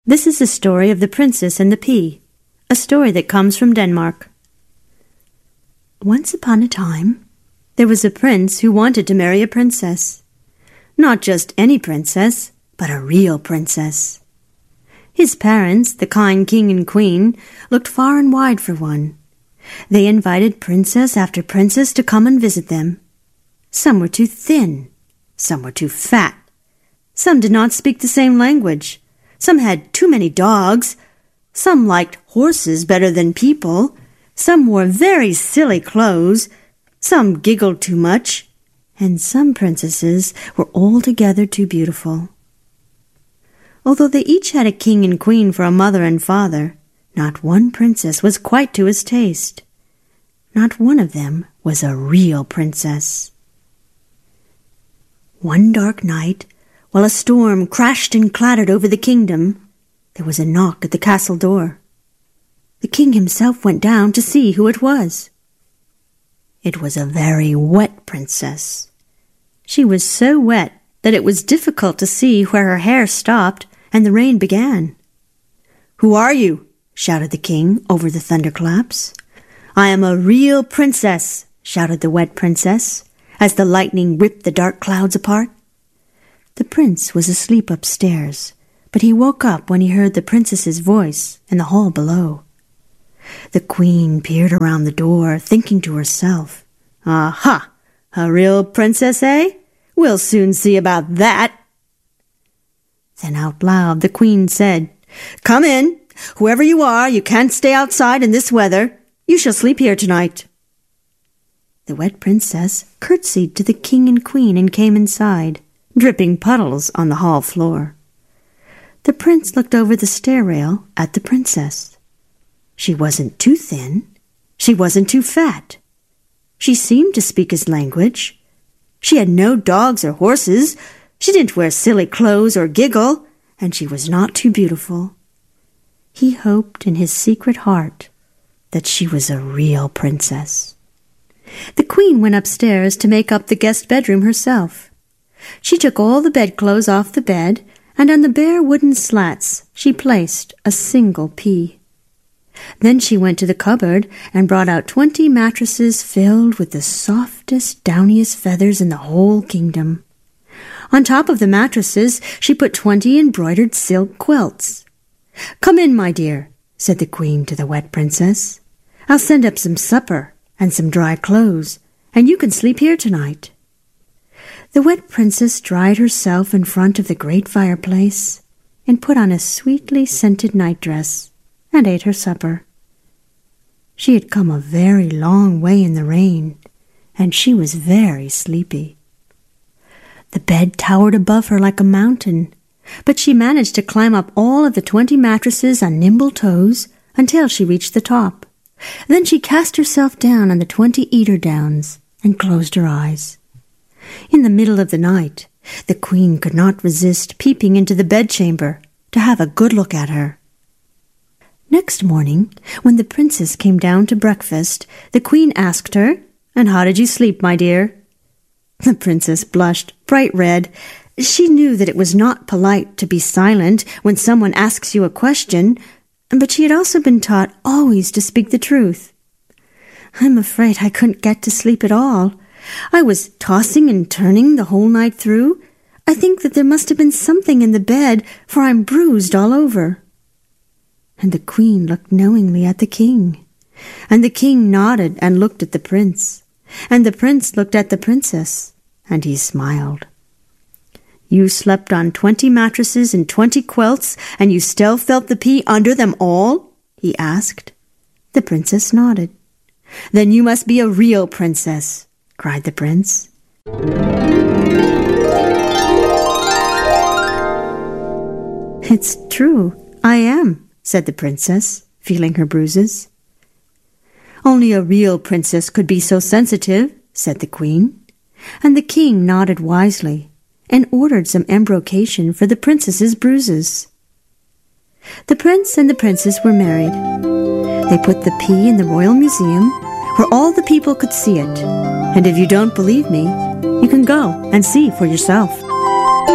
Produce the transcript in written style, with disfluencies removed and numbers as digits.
This is the story of the Princess and the Pea, a story that comes from Denmark. Once upon a time, there was a prince who wanted to marry a princess. Not just any princess, but a real princess. His parents, the kind king and queen, looked far and wide for one. They invited princess after princess to come and visit them. Some were too thin, some were too fat. Some did not speak the same language. Some had too many dogs. Some liked horses better than people. Some wore very silly clothes. Some giggled too much. And some princesses were altogether too beautiful. Although they each had a king and queen for a mother and father, not one princess was quite to his taste. Not one of them was a real princess. One dark night, while a storm crashed and clattered over the kingdom, there was a knock at the castle door. The king himself went down to see who it was. It was a very wet princess. She was so wet that it was difficult to see where her hair stopped and the rain began. "Who are you?" shouted the king over the thunderclaps. "I am a real princess," shouted the wet princess, as the lightning ripped the dark clouds apart. The prince was asleep upstairs, but he woke up when he heard the princess's voice in the hall below. The queen peered around the door, thinking to herself, "Aha! A real princess, eh? We'll soon see about that." Then out loud the queen said, "Come in. Whoever you are, you can't stay outside in this weather. You shall sleep here tonight." The wet princess curtsied to the king and queen and came inside, dripping puddles on the hall floor. The prince looked over the stair rail at the princess. She wasn't too thin. She wasn't too fat. She seemed to speak his language. She had no dogs or horses. She didn't wear silly clothes or giggle, and she was not too beautiful. He hoped in his secret heart that she was a real princess. The queen went upstairs to make up the guest bedroom herself. She took all the bedclothes off the bed, and on the bare wooden slats she placed a single pea. Then she went to the cupboard and brought out 20 mattresses filled with the softest, downiest feathers in the whole kingdom. On top of the mattresses she put 20 embroidered silk quilts. "Come in, my dear," said the queen to the wet princess. "I'll send up some supper and some dry clothes, and you can sleep here tonight." The wet princess dried herself in front of the great fireplace and put on a sweetly scented nightdress and ate her supper. She had come a very long way in the rain, and she was very sleepy. The bed towered above her like a mountain, but she managed to climb up all of the 20 mattresses on nimble toes until she reached the top. Then she cast herself down on the 20 eaterdowns and closed her eyes. In the middle of the night, the queen could not resist peeping into the bedchamber to have a good look at her. Next morning, when the princess came down to breakfast, the queen asked her, "And how did you sleep, my dear?" The princess blushed bright red. She knew that it was not polite to be silent when someone asks you a question, but she had also been taught always to speak the truth. "I'm afraid I couldn't get to sleep at all. I was tossing and turning the whole night through. I think that there must have been something in the bed, for I'm bruised all over." And the queen looked knowingly at the king, and the king nodded and looked at the prince, and the prince looked at the princess, and he smiled. "You slept on 20 mattresses and 20 quilts, and you still felt the pea under them all?" he asked. The princess nodded. "Then you must be a real princess," cried the prince. "It's true, I am," said the princess, feeling her bruises. "Only a real princess could be so sensitive," said the queen. And the king nodded wisely and ordered some embrocation for the princess's bruises. The prince and the princess were married. They put the pea in the Royal Museum, where all the people could see it. And if you don't believe me, you can go and see for yourself.